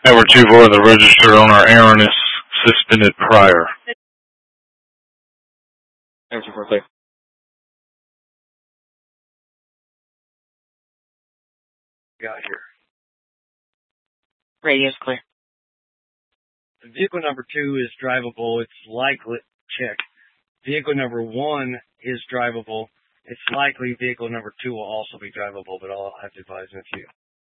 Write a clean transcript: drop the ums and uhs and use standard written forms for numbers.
Number 2-4, the registered owner Aaron is suspended prior. Number 2-4, clear. Got here. Radio's clear. Vehicle number 2 is drivable. It's likely, check. Vehicle number 1 is drivable. It's likely vehicle number 2 will also be drivable, but I'll have to advise in a few.